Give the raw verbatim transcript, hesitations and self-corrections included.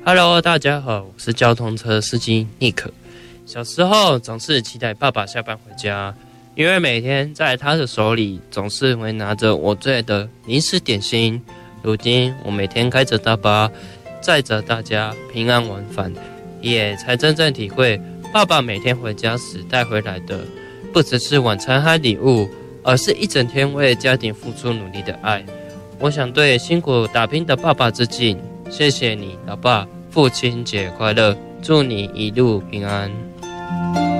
Hello， 大家好，我是交通车司机尼克。小时候总是期待爸爸下班回家，因为每天在他的手里总是会拿着我最爱的零食点心。如今我每天开着大巴，载着大家平安往返，也才真正体会爸爸每天回家时带回来的，不只是晚餐和礼物，而是一整天为家庭付出努力的爱。我想对辛苦打拼的爸爸致敬，谢谢你，老爸，父亲节快乐，祝你一路平安。